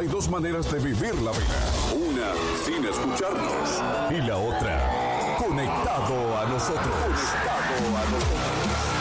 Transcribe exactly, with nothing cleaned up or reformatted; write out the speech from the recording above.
Hay dos maneras de vivir la vida. Una sin escucharnos. Y la otra conectado a nosotros. Conectado a nosotros.